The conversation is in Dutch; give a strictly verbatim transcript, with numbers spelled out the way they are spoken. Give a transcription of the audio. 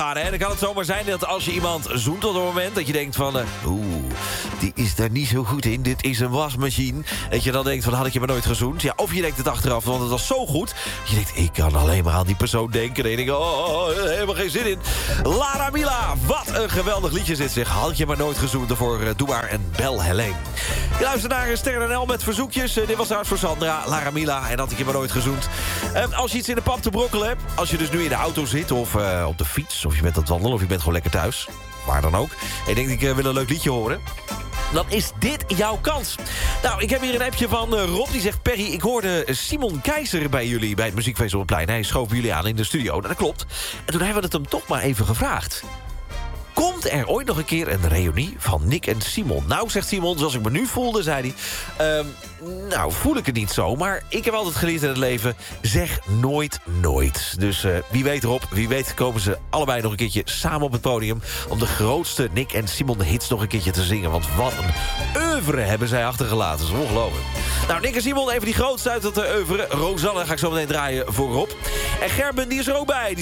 En dan kan het zomaar zijn dat als je iemand zoent op het moment... dat je denkt van, uh, oeh, die is daar niet zo goed in. Dit is een wasmachine. Dat je dan denkt van, had ik je maar nooit gezoend. Ja, of je denkt het achteraf, want het was zo goed. Je denkt, ik kan alleen maar aan die persoon denken. En dan denk ik, oh, helemaal geen zin in. Lara Mila, wat een geweldig liedje zit zich. Had je maar nooit gezoend. Daarvoor uh, Doe maar en bel Helene. Je luistert naar Sterren en L met verzoekjes. Uh, dit was trouwens voor Sandra, Lara Mila. En had ik je maar nooit gezoend. Uh, als je iets in de pap te brokkelen hebt. Als je dus nu in de auto zit of uh, op de fiets... of je bent aan het wandelen, of je bent gewoon lekker thuis. Waar dan ook. En je denkt, ik uh, wil een leuk liedje horen. Dan is dit jouw kans. Nou, ik heb hier een appje van uh, Rob. Die zegt, Perry, ik hoorde Simon Keizer bij jullie... bij het Muziekfeest op het Plein. Hij schoof jullie aan in de studio. Nou, dat klopt. En toen hebben we het hem toch maar even gevraagd. Komt er ooit nog een keer een reunie van Nick en Simon? Nou, zegt Simon, zoals ik me nu voelde, zei hij... Uh, nou, voel ik het niet zo, maar ik heb altijd geleerd in het leven... zeg nooit nooit. Dus uh, wie weet erop, wie weet komen ze allebei nog een keertje samen op het podium... om de grootste Nick en Simon de hits nog een keertje te zingen. Want wat een oeuvre hebben zij achtergelaten. Dat is ongelooflijk. Nou, Nick en Simon, even die grootste uit het oeuvre. Rosanne ga ik zo meteen draaien voor Rob. En Gerben, die is er ook bij. Die